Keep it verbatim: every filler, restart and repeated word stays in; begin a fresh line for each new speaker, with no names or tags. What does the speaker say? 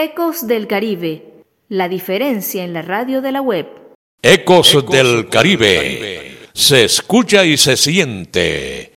Ecos del Caribe, la diferencia en la radio de la web.
Ecos, Ecos del Caribe. Caribe, se escucha y se siente.